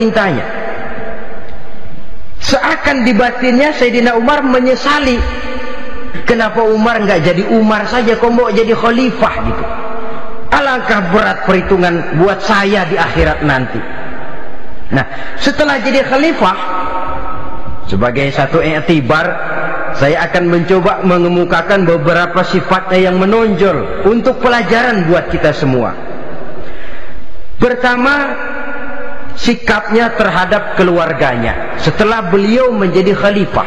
mintanya. Seakan di batinnya Sayyidina Umar menyesali, kenapa Umar nggak jadi Umar saja, kok mau jadi khalifah gitu. Alangkah berat perhitungan buat saya di akhirat nanti. Nah, setelah jadi khalifah, sebagai satu i'tibar, saya akan mencoba mengemukakan beberapa sifatnya yang menonjol untuk pelajaran buat kita semua. Pertama, sikapnya terhadap keluarganya setelah beliau menjadi khalifah.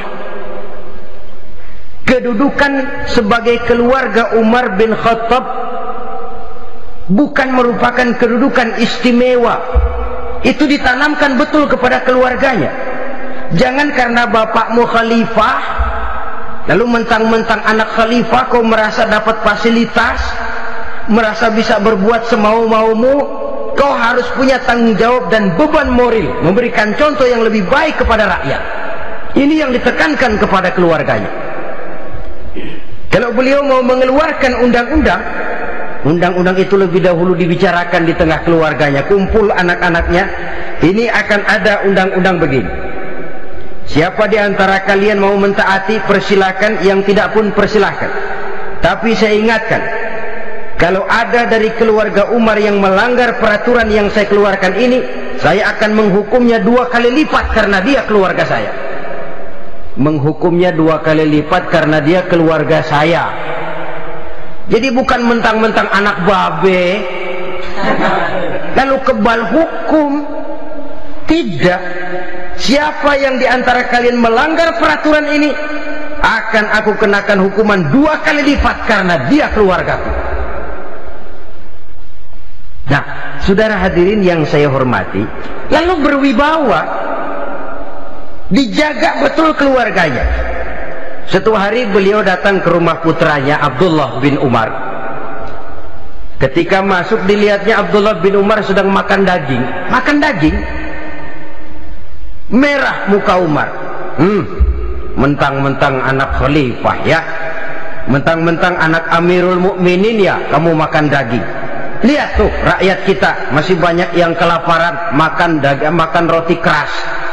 Kedudukan sebagai keluarga Umar bin Khattab bukan merupakan kedudukan istimewa. Itu ditanamkan betul kepada keluarganya. Jangan karena bapakmu khalifah lalu mentang-mentang anak khalifah kau merasa dapat fasilitas, merasa bisa berbuat semau-maumu. Kau harus punya tanggung jawab dan beban moral, memberikan contoh yang lebih baik kepada rakyat. Ini yang ditekankan kepada keluarganya. Kalau beliau mau mengeluarkan undang-undang, undang-undang itu lebih dahulu dibicarakan di tengah keluarganya, kumpul anak-anaknya. Ini akan ada undang-undang begini. Siapa di antara kalian mau mentaati, persilakan. Yang tidak pun persilakan. Tapi saya ingatkan, kalau ada dari keluarga Umar yang melanggar peraturan yang saya keluarkan ini, saya akan menghukumnya 2 kali lipat karena dia keluarga saya. Menghukumnya 2 kali lipat karena dia keluarga saya. Jadi bukan mentang-mentang anak babe lalu kebal hukum. Tidak. Siapa yang di antara kalian melanggar peraturan ini, akan aku kenakan hukuman 2 kali lipat karena dia keluargaku. Nah, saudara hadirin yang saya hormati, lalu berwibawa, dijaga betul keluarganya. Suatu hari beliau datang ke rumah putranya Abdullah bin Umar. Ketika masuk, dilihatnya Abdullah bin Umar sedang makan daging. Makan daging, merah muka Umar. Mentang-mentang anak khalifah ya, mentang-mentang anak Amirul Mukminin ya, kamu makan daging. Lihat tuh, rakyat kita masih banyak yang kelaparan, makan daging, makan roti keras.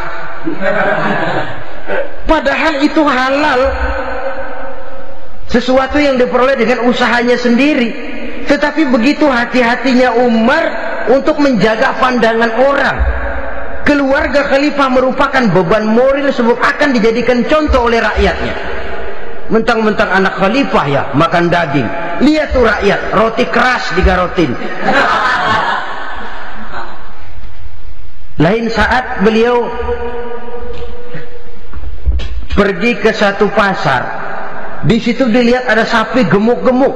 Padahal itu halal, sesuatu yang diperoleh dengan usahanya sendiri. Tetapi begitu hati-hatinya Umar untuk menjaga pandangan orang. Keluarga khalifah merupakan beban moral sebab akan dijadikan contoh oleh rakyatnya. Mentang-mentang anak khalifah ya, makan daging. Lihat tuh rakyat, roti keras digarotin. Lain saat beliau pergi ke satu pasar. Di situ dilihat ada sapi gemuk-gemuk.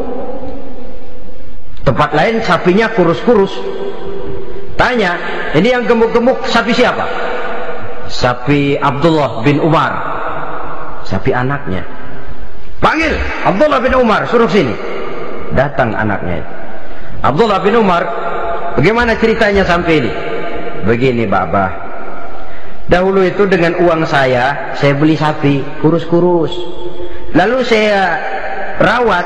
Tempat lain sapinya kurus-kurus. Tanya, ini yang gemuk-gemuk sapi siapa? Sapi Abdullah bin Umar. Sapi anaknya. Panggil Abdullah bin Umar, suruh sini. Datang anaknya itu. Abdullah bin Umar, bagaimana ceritanya sampai ini? Begini, Babah. Dahulu itu dengan uang saya beli sapi kurus-kurus. Lalu saya rawat.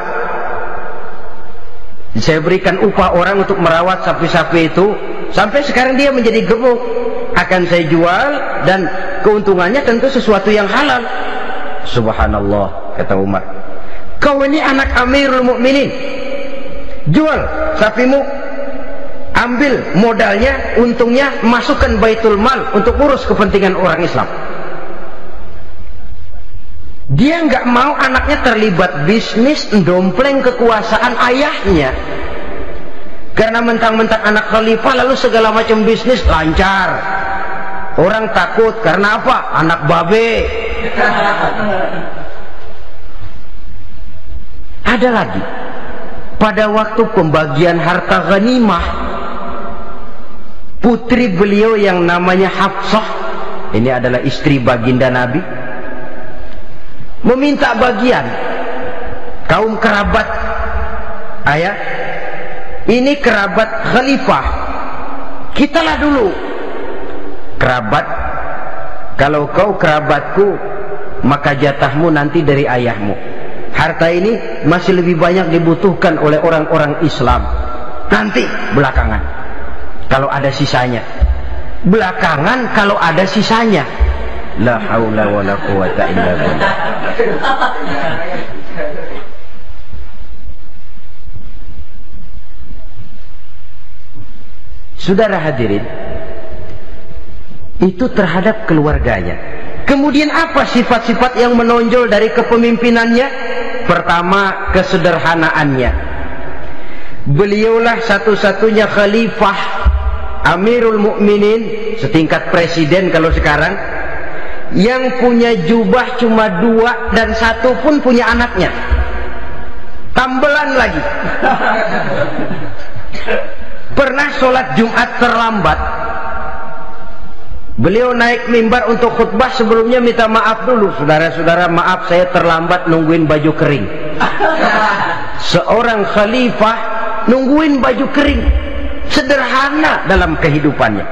Saya berikan upah orang untuk merawat sapi-sapi itu. Sampai sekarang dia menjadi gemuk. Akan saya jual dan keuntungannya tentu sesuatu yang halal. Subhanallah, kata Umar. Kau ini anak Amirul Mukminin. Jual sapimu, ambil modalnya, untungnya masukkan baitul mal untuk urus kepentingan orang Islam. Dia nggak mau anaknya terlibat bisnis ndompleng kekuasaan ayahnya. Karena mentang-mentang anak khalifah lalu segala macam bisnis lancar. Orang takut karena apa? Anak babe. Ada lagi, pada waktu pembagian harta ghanimah, putri beliau yang namanya Hafsah, ini adalah istri baginda Nabi, meminta bagian. Kaum kerabat ayah, ini kerabat khalifah, kitalah dulu kerabat. Kalau kau kerabatku, maka jatahmu nanti dari ayahmu. Harta ini masih lebih banyak dibutuhkan oleh orang-orang Islam nanti belakangan kalau ada sisanya. belakangan kalau ada sisanya. La haula wala quwata illa billah. Saudara hadirin, itu terhadap keluarganya. Kemudian apa sifat-sifat yang menonjol dari kepemimpinannya? Pertama, kesederhanaannya. Beliaulah satu-satunya khalifah, Amirul Mukminin, setingkat presiden kalau sekarang, yang punya jubah cuma 2 dan 1 pun punya anaknya. Tambelan lagi. Pernah sholat Jumat terlambat, beliau naik mimbar untuk khutbah, sebelumnya minta maaf dulu. Saudara-saudara, maaf saya terlambat nungguin baju kering. Seorang khalifah nungguin baju kering, sederhana dalam kehidupannya.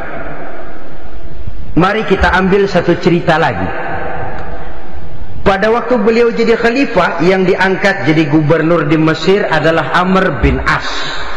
Mari kita ambil satu cerita lagi. Pada waktu beliau jadi khalifah, yang diangkat jadi gubernur di Mesir adalah Amr bin As.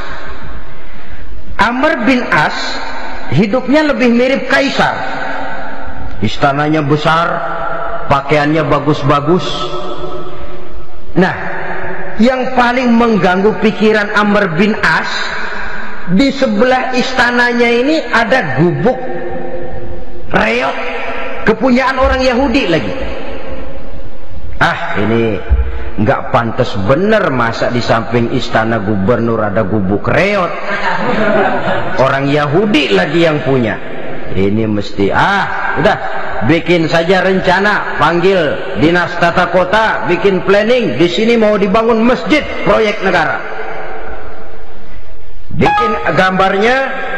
Amr bin As hidupnya lebih mirip kaisar. Istananya besar, pakaiannya bagus-bagus. Nah, yang paling mengganggu pikiran Amr bin As, di sebelah istananya ini ada gubuk reot, kepunyaan orang Yahudi lagi. Ini nggak pantas bener, masa di samping istana gubernur ada gubuk reot, orang Yahudi lagi yang punya. Ini mesti udah bikin saja rencana, panggil dinas tata kota, bikin planning. Di sini mau dibangun masjid, proyek negara. Bikin gambarnya,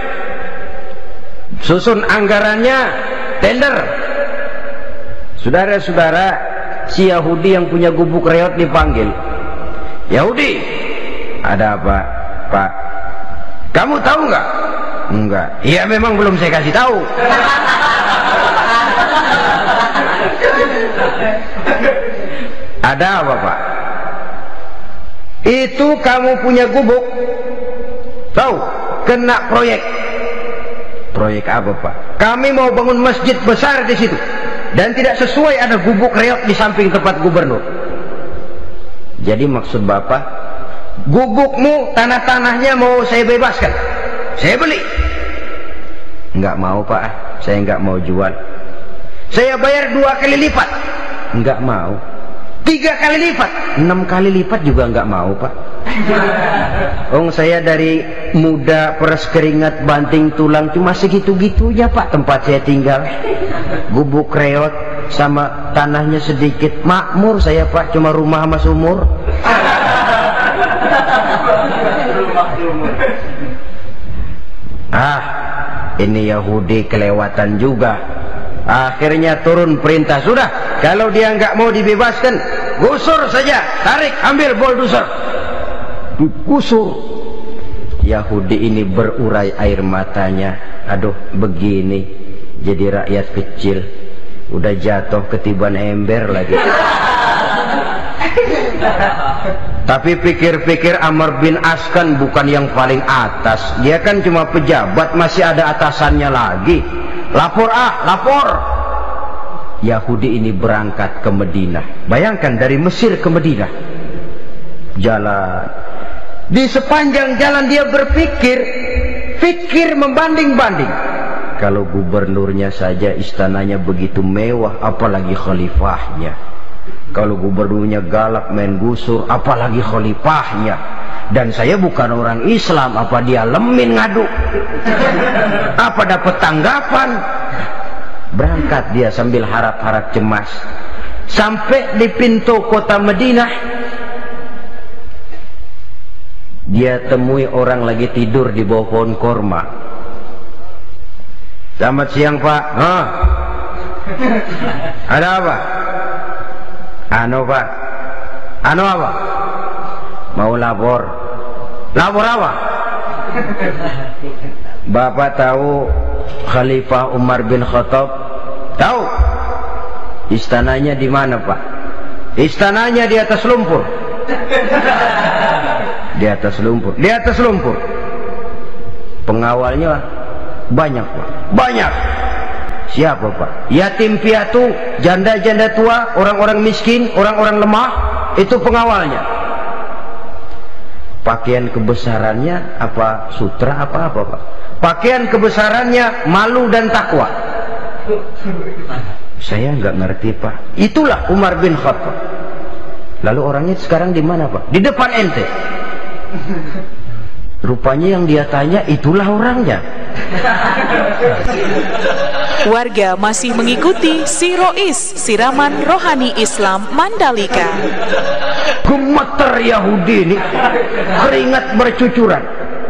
susun anggarannya, tender. Saudara-saudara, si Yahudi yang punya gubuk reot dipanggil. Yahudi, ada apa, Pak? Kamu tahu nggak? Enggak. Iya, memang belum saya kasih tahu. Ada apa, Pak? Itu kamu punya gubuk, tahu, kena proyek. Proyek apa, Pak? Kami mau bangun masjid besar di situ, dan tidak sesuai ada gubuk reot di samping tempat gubernur. Jadi maksud Bapak, gubukmu, tanah-tanahnya mau saya bebaskan, saya beli. Enggak mau, Pak, saya enggak mau jual. Saya bayar 2 kali lipat. Enggak mau. 3 kali lipat, 6 kali lipat juga enggak mau, Pak. Saya dari muda peres keringat banting tulang cuma segitu-gitunya, Pak, tempat saya tinggal. Gubuk reot sama tanahnya sedikit, makmur saya, Pak, cuma rumah sama sumur. Ini Yahudi kelewatan juga. Akhirnya turun perintah, sudah, kalau dia nggak mau dibebaskan, gusur saja, tarik, ambil bulldozer, gusur. Yahudi ini berurai air matanya. Aduh, begini jadi rakyat kecil, udah jatuh ketiban ember lagi. Tapi pikir-pikir Amr bin As kan bukan yang paling atas, dia kan cuma pejabat, masih ada atasannya lagi. Lapor, lapor. Yahudi ini berangkat ke Madinah. Bayangkan, dari Mesir ke Madinah, jalan. Di sepanjang jalan dia berpikir membanding-banding. Kalau gubernurnya saja istananya begitu mewah, apalagi khalifahnya. Kalau gubernurnya galak main gusur, apalagi khalifahnya. Dan saya bukan orang Islam, apa dia lemin ngadu? Apa dapat tanggapan? Berangkat dia sambil harap-harap cemas. Sampai di pintu kota Madinah, dia temui orang lagi tidur di bawah pohon korma. Selamat siang, Pak. Ada apa? Pak. Apa? Mau lapor. Lapor apa? Bapak tahu Khalifah Umar bin Khattab? Tahu. Istananya di mana, Pak? Istananya di atas lumpur. Di atas lumpur. Di atas lumpur. Pengawalnya Banyak Pak, banyak. Siapa Pak? Yatim piatu, janda-janda tua, orang-orang miskin, orang-orang lemah, itu pengawalnya. Pakaian kebesarannya apa sutra apa-apa Pak? Pakaian kebesarannya malu dan takwa. Saya nggak ngerti Pak. Itulah Umar bin Khattab. Lalu orangnya sekarang di mana Pak? Di depan ente. Rupanya yang dia tanya itulah orangnya. Warga masih mengikuti Sirois, siraman rohani Islam Mandalika. Gemeter Yahudi ini, keringat bercucuran.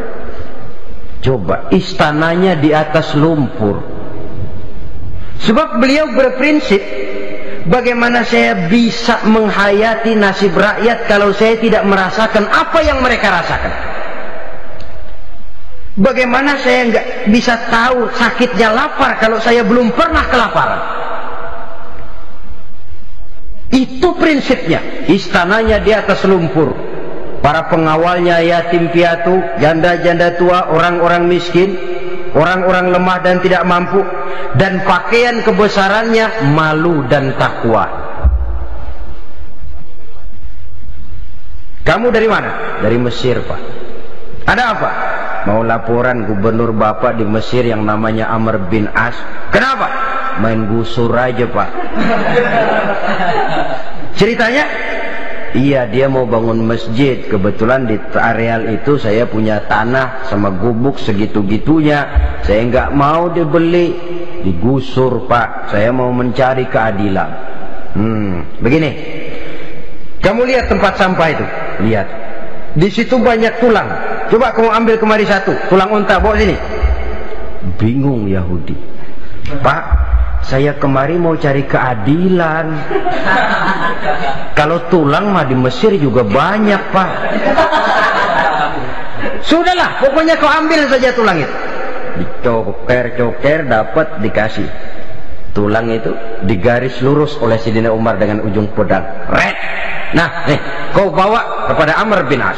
Coba, istananya di atas lumpur. Sebab beliau berprinsip, bagaimana saya bisa menghayati nasib rakyat kalau saya tidak merasakan apa yang mereka rasakan? Bagaimana saya nggak bisa tahu sakitnya lapar kalau saya belum pernah kelaparan? Itu prinsipnya. Istananya di atas lumpur, para pengawalnya yatim piatu, janda-janda tua, orang-orang miskin, orang-orang lemah dan tidak mampu, dan pakaian kebesarannya malu dan takwa. Kamu dari mana? Dari Mesir Pak. Ada apa? Mau laporan gubernur bapak di Mesir yang namanya Amr bin As. Kenapa? Main gusur aja Pak. Ceritanya? Iya, dia mau bangun masjid. Kebetulan di areal itu saya punya tanah sama gubuk segitu-gitunya. Saya nggak mau dibeli, digusur Pak. Saya mau mencari keadilan. Begini. Kamu lihat tempat sampah itu? Lihat. Di situ banyak tulang. Coba kamu ambil kemari satu, tulang unta, bawa sini. Bingung Yahudi. Pak, saya kemari mau cari keadilan. Kalau tulang mah di Mesir juga banyak Pak. Sudahlah, pokoknya kau ambil saja tulang itu. Dicoker-coker, dapat, dikasih. Tulang itu digaris lurus oleh Sayyidina Umar dengan ujung pedang. Red. Nah, nih, kau bawa kepada Amr bin As.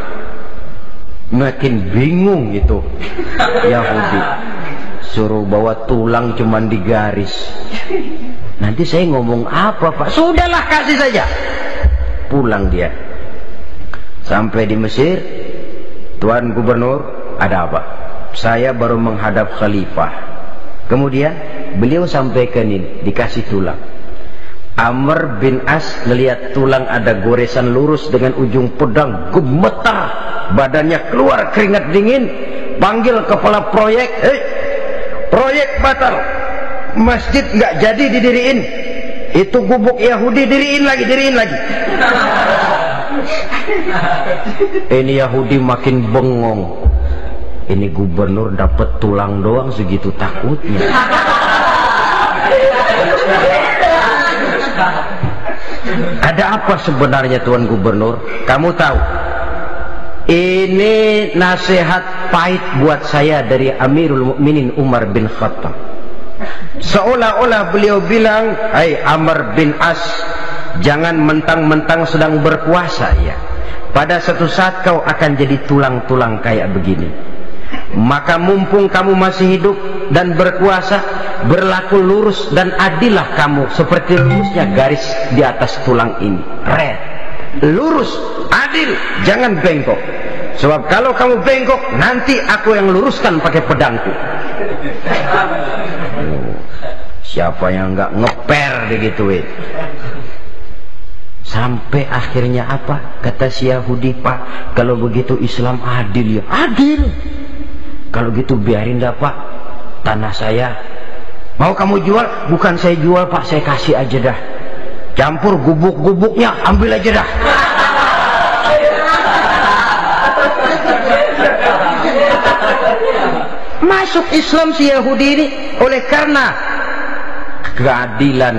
Makin bingung itu Yahudi. Suruh bawa tulang cuman digaris. Nanti saya ngomong apa Pak? Sudahlah, kasih saja. Pulang dia. Sampai di Mesir, Tuan Gubernur, ada apa? Saya baru menghadap khalifah. Kemudian beliau sampaikan ini, dikasih tulang. Amr bin As melihat tulang ada goresan lurus dengan ujung pedang, gemetar, badannya keluar keringat dingin, panggil kepala proyek, proyek batal, masjid nggak jadi didiriin, itu gubuk Yahudi diriin lagi. Ini Yahudi makin bengong. Ini gubernur dapat tulang doang segitu takutnya. Ada apa sebenarnya Tuan Gubernur? Kamu tahu, ini nasihat pahit buat saya dari Amirul Mukminin Umar bin Khattab. Seolah-olah beliau bilang, hai Amr bin As, jangan mentang-mentang sedang berpuasa ya. Pada suatu saat kau akan jadi tulang-tulang kayak begini. Maka mumpung kamu masih hidup dan berkuasa, berlaku lurus dan adillah kamu seperti lurusnya garis di atas tulang ini. Red, lurus, adil, jangan bengkok. Sebab kalau kamu bengkok, nanti aku yang luruskan pakai pedangku. Siapa yang nggak ngeper digituin? Sampai akhirnya apa? Kata si Yahudi, Pak, kalau begitu Islam adil ya. Adil. Kalau gitu biarin dah Pak, tanah saya. Mau kamu jual? Bukan saya jual Pak, saya kasih aja dah. Campur gubuk-gubuknya, ambil aja dah. Masuk Islam si Yahudi ini oleh karena keadilan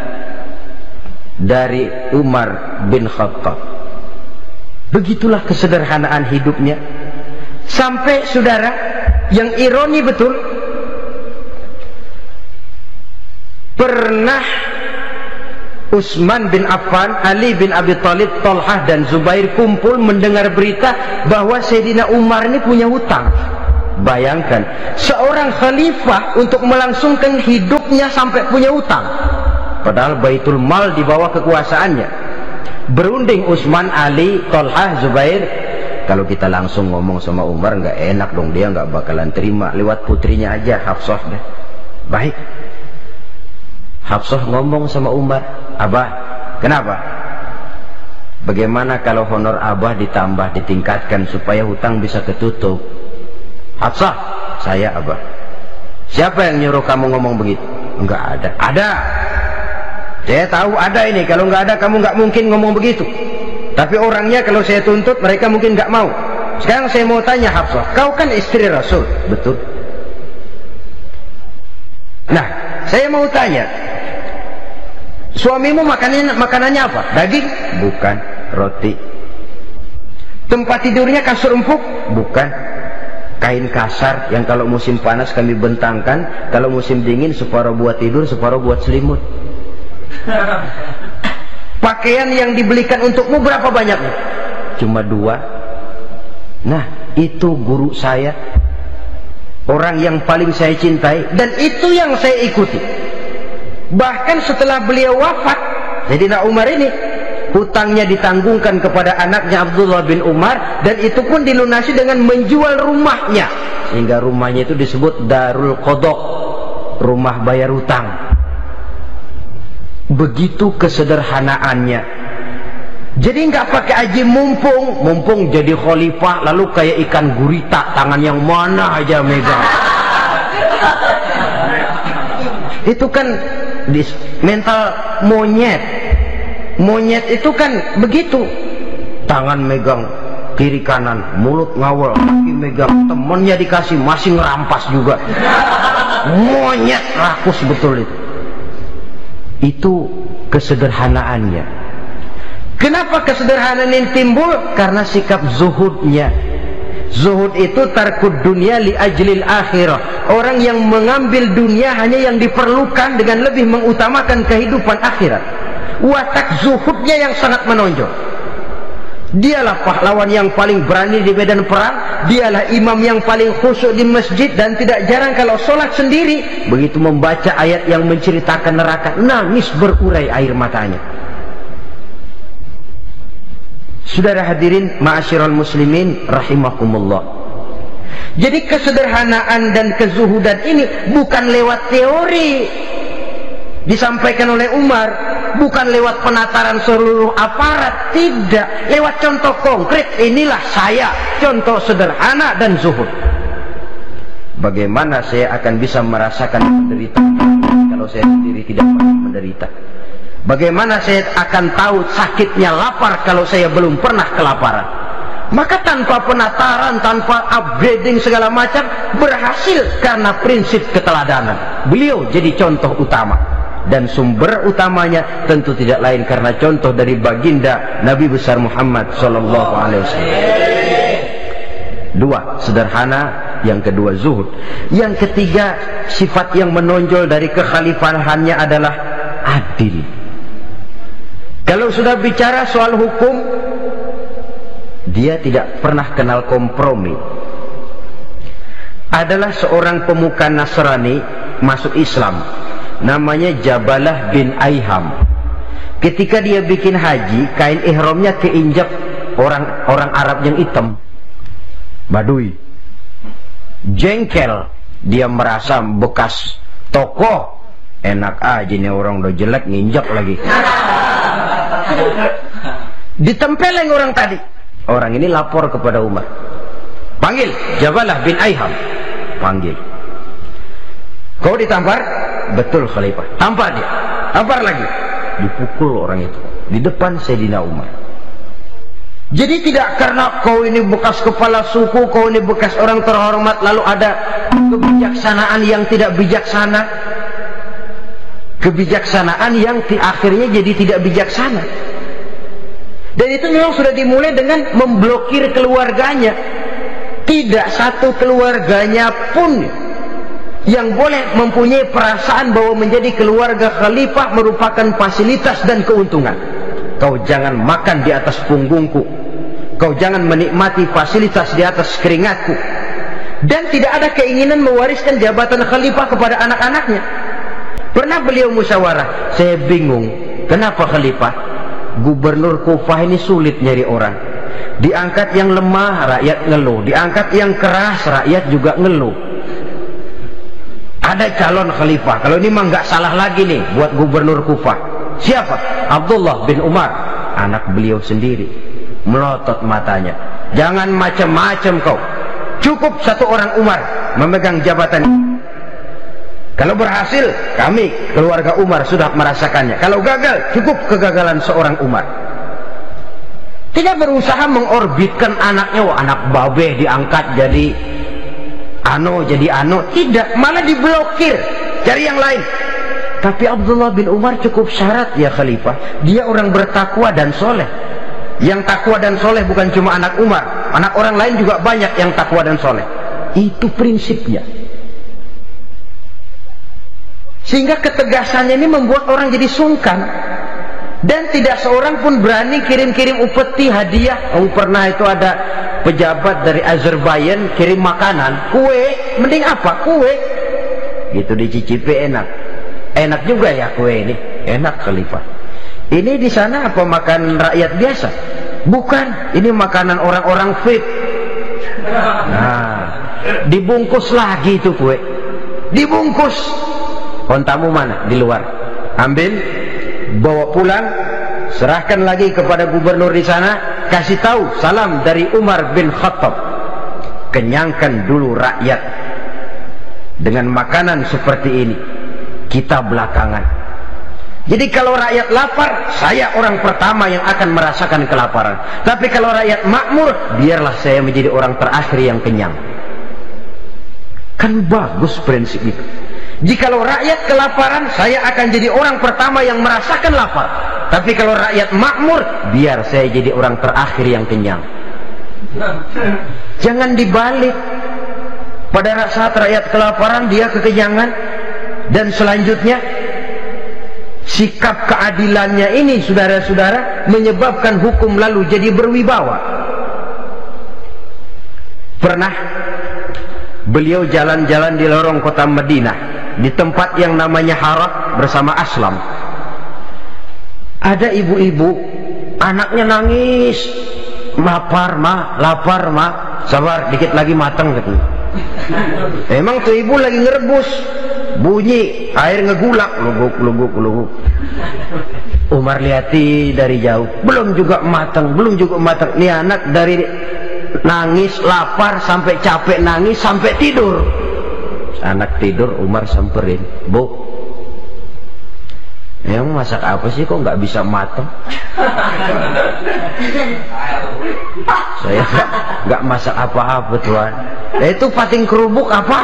dari Umar bin Khattab. Begitulah kesederhanaan hidupnya. Sampai saudara, yang ironi betul, pernah Utsman bin Affan, Ali bin Abi Thalib, Thalhah dan Zubair kumpul mendengar berita bahwa Sayyidina Umar ini punya hutang. Bayangkan seorang khalifah untuk melangsungkan hidupnya sampai punya utang, padahal Baitul Mal di bawah kekuasaannya. Berunding Utsman, Ali, Thalhah, Zubair. Kalau kita langsung ngomong sama Umar nggak enak dong, dia nggak bakalan terima. Lewat putrinya aja, Hafsah deh. Baik, Hafsah ngomong sama Umar, Abah, kenapa? Bagaimana kalau honor Abah ditambah, ditingkatkan supaya hutang bisa ketutup? Hafsah, saya Abah. Siapa yang nyuruh kamu ngomong begitu? Enggak ada. Ada. Saya tahu ada ini. Kalau enggak ada, kamu enggak mungkin ngomong begitu. Tapi orangnya kalau saya tuntut, mereka mungkin enggak mau. Sekarang saya mau tanya Hafsah, kau kan istri Rasul, betul? Nah, saya mau tanya, suamimu makanannya apa? Daging? Bukan. Roti. Tempat tidurnya kasur empuk? Bukan. Kain kasar yang kalau musim panas kami bentangkan, kalau musim dingin separuh buat tidur, separuh buat selimut. Pakaian yang dibelikan untukmu berapa banyaknya? Cuma 2. Nah, itu guru saya, orang yang paling saya cintai, dan itu yang saya ikuti. Bahkan setelah beliau wafat, Sayyidina Umar ini hutangnya ditanggungkan kepada anaknya Abdullah bin Umar, dan itu pun dilunasi dengan menjual rumahnya, sehingga rumahnya itu disebut Darul Qadha, rumah bayar hutang. Begitu kesederhanaannya. Jadi nggak pakai aji mumpung jadi khalifah lalu kayak ikan gurita, tangan yang mana aja megang. Itu kan mental monyet. Monyet itu kan begitu, tangan megang kiri kanan, mulut ngawal, kaki megang, temennya dikasih masih ngerampas juga. Monyet rakus betul itu. Itu kesederhanaannya. Kenapa kesederhanaan ini timbul? Karena sikap zuhudnya. Zuhud itu tarkud dunia li ajlil akhirah. Orang yang mengambil dunia hanya yang diperlukan dengan lebih mengutamakan kehidupan akhirat. Watak zuhudnya yang sangat menonjol. Dialah pahlawan yang paling berani di medan perang. Dialah imam yang paling khusyuk di masjid, dan tidak jarang kalau sholat sendiri, begitu membaca ayat yang menceritakan neraka, nangis berurai air matanya. Saudara hadirin ma'asyiral muslimin rahimakumullah. Jadi kesederhanaan dan kezuhudan ini bukan lewat teori disampaikan oleh Umar, bukan lewat penataran seluruh aparat, tidak, lewat contoh konkret. Inilah saya, contoh sederhana dan zuhud. Bagaimana saya akan bisa merasakan penderitaan kalau saya sendiri tidak pernah menderita? Bagaimana saya akan tahu sakitnya lapar kalau saya belum pernah kelaparan? Maka tanpa penataran, tanpa upgrading segala macam, berhasil karena prinsip keteladanan. Beliau jadi contoh utama. Dan sumber utamanya tentu tidak lain karena contoh dari baginda Nabi besar Muhammad sallallahu alaihi wasallam. 2, sederhana. Yang kedua, zuhud. Yang ketiga, sifat yang menonjol dari kekhalifahannya adalah adil. Kalau sudah bicara soal hukum, dia tidak pernah kenal kompromi. Adalah seorang pemuka Nasrani masuk Islam, namanya Jabalah bin Aiham. Ketika dia bikin haji, kain ihramnya keinjak orang Arab yang hitam, Badui. Jengkel, dia merasa bekas tokoh, enak aja nih orang udah jelek nginjak lagi. Ditempeleng orang tadi. Orang ini lapor kepada Umar, panggil Jabalah bin Aiham. Panggil. Kau ditampar? Betul Khalifah. Tampar dia. Tampar lagi. Dipukul orang itu di depan Sayyidina Umar. Jadi tidak karena kau ini bekas kepala suku, kau ini bekas orang terhormat, lalu ada kebijaksanaan yang tidak bijaksana, kebijaksanaan yang akhirnya jadi tidak bijaksana. Dan itu memang sudah dimulai dengan memblokir keluarganya. Tidak satu keluarganya pun yang boleh mempunyai perasaan bahwa menjadi keluarga khalifah merupakan fasilitas dan keuntungan. Kau jangan makan di atas punggungku, kau jangan menikmati fasilitas di atas keringatku, dan tidak ada keinginan mewariskan jabatan khalifah kepada anak-anaknya. Pernah beliau musyawarah, saya bingung, kenapa khalifah? Gubernur Kufah ini sulit nyari orang. Diangkat yang lemah, rakyat ngeluh. Diangkat yang keras, rakyat juga ngeluh. Ada calon khalifah, kalau ini mah nggak salah lagi nih buat gubernur Kufah. Siapa? Abdullah bin Umar, anak beliau sendiri. Melotot matanya, jangan macam-macam kau, cukup satu orang Umar memegang jabatan. Kalau berhasil, kami keluarga Umar sudah merasakannya. Kalau gagal, cukup kegagalan seorang Umar. Tidak berusaha mengorbitkan anaknya, wah anak babe diangkat jadi tidak, malah diblokir, cari yang lain. Tapi Abdullah bin Umar cukup syarat ya khalifah, dia orang bertakwa dan soleh. Yang takwa dan soleh bukan cuma anak Umar, anak orang lain juga banyak yang takwa dan soleh. Itu prinsipnya. Sehingga ketegasannya ini membuat orang jadi sungkan, dan tidak seorang pun berani kirim-kirim upeti hadiah. Pernah itu ada pejabat dari Azerbaijan kirim makanan, kue, mending apa? Kue. Gitu dicicipi enak juga ya kue ini, enak khalifah. Ini di sana apa makan rakyat biasa? Bukan, ini makanan orang-orang VIP. Nah, dibungkus lagi itu kue, dibungkus. Kontamu mana? Di luar. Ambil, bawa pulang, serahkan lagi kepada gubernur di sana, kasih tahu salam dari Umar bin Khattab. Kenyangkan dulu rakyat dengan makanan seperti ini, kita belakangan. Jadi kalau rakyat lapar, saya orang pertama yang akan merasakan kelaparan. Tapi kalau rakyat makmur, biarlah saya menjadi orang terakhir yang kenyang. Kan bagus prinsip itu. Jikalau rakyat kelaparan, saya akan jadi orang pertama yang merasakan lapar. Tapi kalau rakyat makmur, biar saya jadi orang terakhir yang kenyang. Jangan dibalik. Pada saat rakyat kelaparan, dia kekenyangan. Dan selanjutnya, sikap keadilannya ini, saudara-saudara, menyebabkan hukum lalu jadi berwibawa. Pernah beliau jalan-jalan di lorong kota Madinah, di tempat yang namanya Harah bersama Aslam. Ada ibu-ibu, anaknya nangis, lapar ma, sabar dikit lagi matang katanya. Emang tuh ibu lagi ngerebus, bunyi air ngegulak, luguk. Umar lihati dari jauh, belum juga matang. Nih anak dari nangis, lapar, sampai capek nangis, sampai tidur. Anak tidur, Umar samperin, Bu, yang masak apa sih kok nggak bisa matang? Saya nggak masak apa-apa Tuhan. Itu pating kerubuk apa?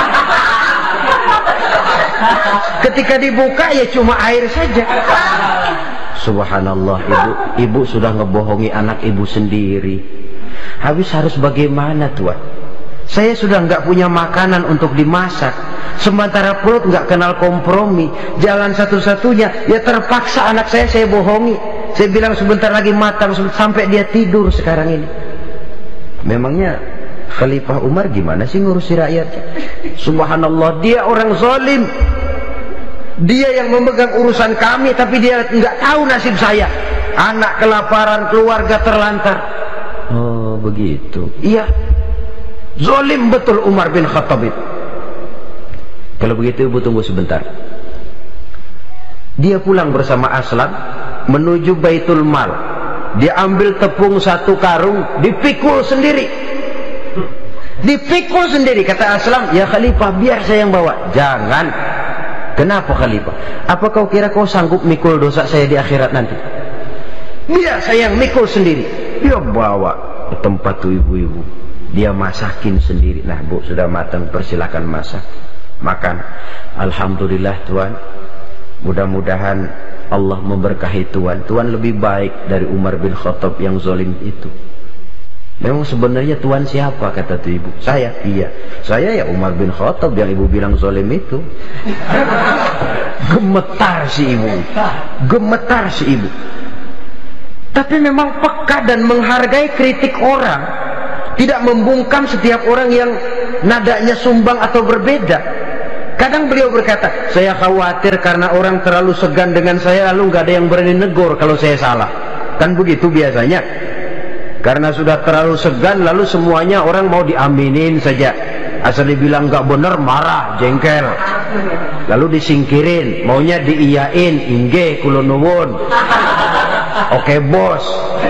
Ketika dibuka ya cuma air saja. Subhanallah, ibu sudah ngebohongi anak ibu sendiri. Habis harus bagaimana Tuhan? Saya sudah nggak punya makanan untuk dimasak, sementara perut nggak kenal kompromi. Jalan satu-satunya ya terpaksa anak saya bohongi. Saya bilang sebentar lagi matang, sampai dia tidur sekarang ini. Memangnya Khalifah Umar gimana sih ngurusi rakyatnya? Subhanallah, dia orang zalim. Dia yang memegang urusan kami, tapi dia nggak tahu nasib saya. Anak kelaparan, keluarga terlantar. Oh begitu. Iya, zalim betul Umar bin Khattab itu. Kalau begitu ibu tunggu sebentar. Dia pulang bersama Aslam menuju Baitul Mal. Dia ambil tepung 1 karung, dipikul sendiri. Dipikul sendiri. Kata Aslam, ya Khalifah biar saya yang bawa. Jangan. Kenapa Khalifah? Apa kau kira kau sanggup mikul dosa saya di akhirat nanti? Biar saya yang mikul sendiri. Dia bawa ke tempat tuh ibu-ibu. Dia masakin sendiri. Nah Bu, sudah matang, persilakan masak, makan. Alhamdulillah Tuhan, mudah-mudahan Allah memberkahi Tuhan. Tuhan lebih baik dari Umar bin Khattab yang zalim itu. Memang sebenarnya Tuhan siapa? Kata tuh ibu. Saya. Iya, saya ya Umar bin Khattab yang ibu bilang zalim itu. Gemetar si ibu. Gemetar si ibu. Tapi memang peka dan menghargai kritik orang. tidak membungkam setiap orang yang nadanya sumbang atau berbeda. Kadang beliau berkata, saya khawatir karena orang terlalu segan dengan saya, lalu nggak ada yang berani negur kalau saya salah. Kan begitu biasanya. Karena sudah terlalu segan, lalu semuanya orang mau diaminin saja. Asal dibilang nggak benar, marah, jengkel. Lalu disingkirin, maunya diiyain, inge kula nuwun. Oke bos.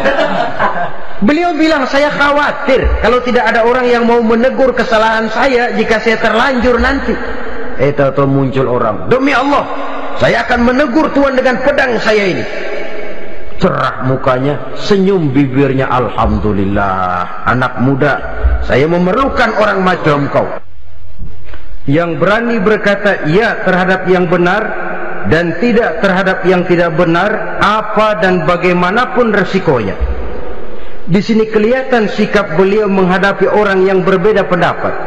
Beliau bilang, saya khawatir kalau tidak ada orang yang mau menegur kesalahan saya jika saya terlanjur nanti. Tahu-tahu muncul orang, demi Allah, saya akan menegur Tuhan dengan pedang saya ini. Cerah mukanya, senyum bibirnya, alhamdulillah, anak muda, saya memerlukan orang macam kau, yang berani berkata ya terhadap yang benar dan tidak terhadap yang tidak benar, apa dan bagaimanapun resikonya. Di sini kelihatan sikap beliau menghadapi orang yang berbeda pendapat.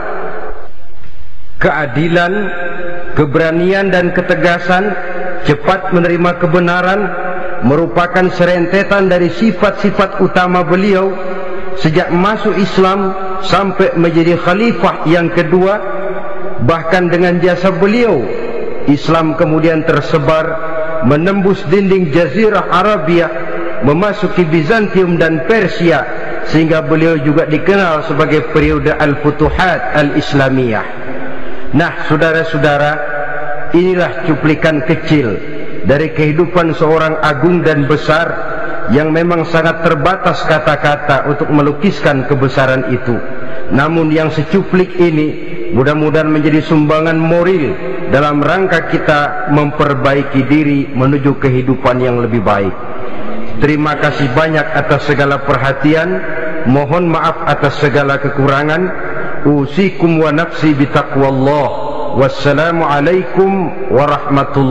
Keadilan, keberanian dan ketegasan, cepat menerima kebenaran merupakan serentetan dari sifat-sifat utama beliau sejak masuk Islam sampai menjadi khalifah yang kedua. Bahkan dengan jasa beliau, Islam kemudian tersebar menembus dinding Jazirah Arabia, memasuki Bizantium dan Persia, sehingga beliau juga dikenal sebagai periode Al-Futuhat Al-Islamiyah. Nah, saudara-saudara, inilah cuplikan kecil dari kehidupan seorang agung dan besar yang memang sangat terbatas kata-kata untuk melukiskan kebesaran itu. Namun yang secuplik ini mudah-mudahan menjadi sumbangan moral dalam rangka kita memperbaiki diri menuju kehidupan yang lebih baik. Terima kasih banyak atas segala perhatian. Mohon maaf atas segala kekurangan. Usikum wa nafsi bitaqwallah. Wassalamualaikum warahmatullahi